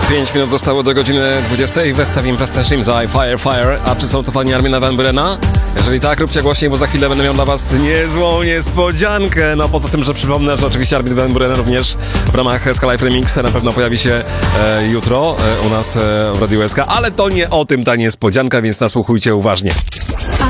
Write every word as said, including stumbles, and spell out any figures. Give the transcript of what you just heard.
pięć minut zostało do godziny dwudziestej. Westawim Prestation za Fire Fire. A czy są to fani Armina van Burena? Jeżeli tak, róbcie głośniej, bo za chwilę będę miał dla was niezłą niespodziankę. No poza tym, że przypomnę, że oczywiście Armin van Buren również w ramach S K Live Remix na pewno pojawi się e, jutro e, u nas e, w Radiu S K. Ale to nie o tym ta niespodzianka, więc nasłuchujcie uważnie.